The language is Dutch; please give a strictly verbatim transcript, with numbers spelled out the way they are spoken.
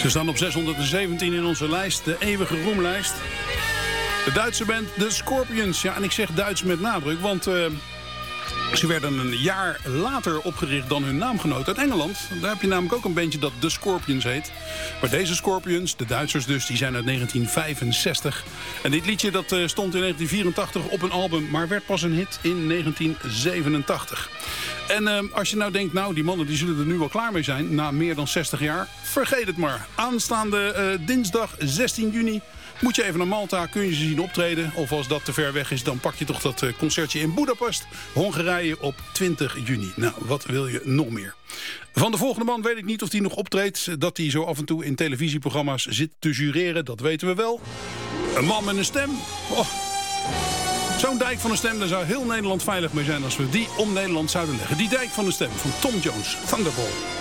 Ze staan op zeshonderdzeventien in onze lijst, de eeuwige roemlijst. De Duitse band The Scorpions. Ja, en ik zeg Duits met nadruk, want uh, ze werden een jaar later opgericht dan hun naamgenoot uit Engeland. Daar heb je namelijk ook een bandje dat The Scorpions heet. Maar deze Scorpions, de Duitsers dus, die zijn uit negentien vijfenzestig. En dit liedje dat uh, stond in negentien vierentachtig op een album, maar werd pas een hit in negentien zevenentachtig. En uh, als je nou denkt, nou die mannen die zullen er nu wel klaar mee zijn, na meer dan zestig jaar, vergeet het maar. Aanstaande uh, dinsdag zestien juni moet je even naar Malta, kun je ze zien optreden. Of als dat te ver weg is, dan pak je toch dat uh, concertje in Budapest, Hongarije op twintig juni. Nou, wat wil je nog meer? Van de volgende man weet ik niet of hij nog optreedt. Dat hij zo af en toe in televisieprogramma's zit te jureren, dat weten we wel. Een man met een stem. Oh. Zo'n dijk van een stem, daar zou heel Nederland veilig mee zijn als we die om Nederland zouden leggen. Die dijk van een stem van Tom Jones, Thunderball.